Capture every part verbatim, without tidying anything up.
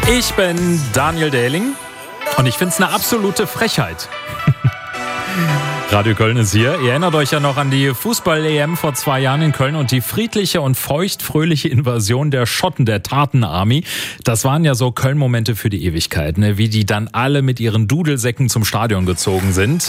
Ich bin Daniel Dehling und ich finde es eine absolute Frechheit. Radio Köln ist hier. Ihr erinnert euch ja noch an die Fußball-E M vor zwei Jahren in Köln und die friedliche und feuchtfröhliche Invasion der Schotten, der Tartan Army. Das waren ja so Köln-Momente für die Ewigkeit, ne? Wie die dann alle mit ihren Dudelsäcken zum Stadion gezogen sind.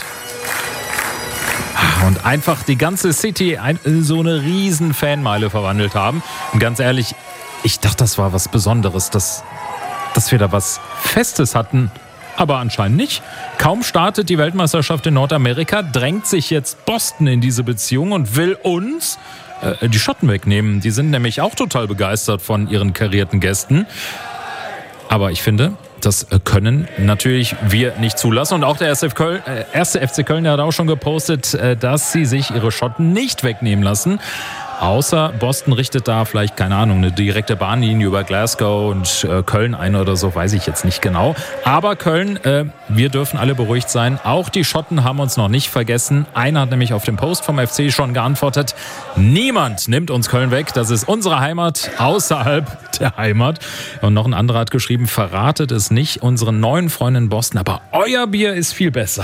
Und einfach die ganze City in so eine riesen Fanmeile verwandelt haben. Und ganz ehrlich, ich dachte, das war was Besonderes, dass, dass wir da was Festes hatten. Aber anscheinend nicht. Kaum startet die Weltmeisterschaft in Nordamerika, drängt sich jetzt Boston in diese Beziehung und will uns äh, die Schotten wegnehmen. Die sind nämlich auch total begeistert von ihren karierten Gästen. Aber ich finde, das können natürlich wir nicht zulassen. Und auch der erste F C Köln, der hat auch schon gepostet, dass sie sich ihre Schotten nicht wegnehmen lassen. Außer Boston richtet da vielleicht, keine Ahnung, eine direkte Bahnlinie über Glasgow und äh, Köln ein oder so, weiß ich jetzt nicht genau. Aber Köln, äh, wir dürfen alle beruhigt sein. Auch die Schotten haben uns noch nicht vergessen. Einer hat nämlich auf den Post vom F C schon geantwortet: Niemand nimmt uns Köln weg. Das ist unsere Heimat außerhalb der Heimat. Und noch ein anderer hat geschrieben: Verratet es nicht unseren neuen Freunden in Boston, aber euer Bier ist viel besser.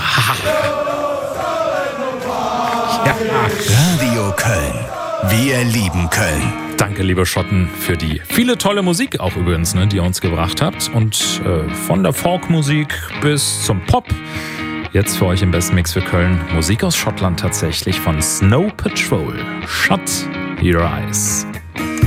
Ja. Radio Köln. Wir lieben Köln. Danke, liebe Schotten, für die viele tolle Musik auch übrigens, ne, die ihr uns gebracht habt. Und äh, von der Folkmusik bis zum Pop. Jetzt für euch im besten Mix für Köln. Musik aus Schottland tatsächlich von Snow Patrol. Shut Your Eyes.